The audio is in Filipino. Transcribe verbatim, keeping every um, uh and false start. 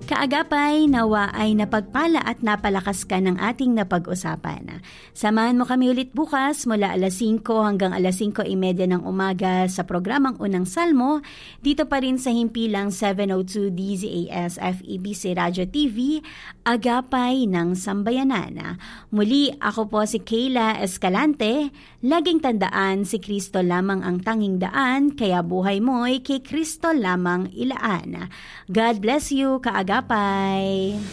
Kaagapay, nawa ay napagpala at napalakas ka ng ating napag-usapan. Samahan mo kami ulit bukas mula alas singko hanggang alas singko imedya ng umaga sa programang Unang Salmo, dito pa rin sa himpilang seven oh two D Z A S F E B C Radio T V, Agapay ng Sambayanan. Muli, ako po si Kayla Escalante. Laging tandaan, si Kristo lamang ang tanging daan, kaya buhay mo'y kay Kristo lamang ilaan. God bless you, kaagapay!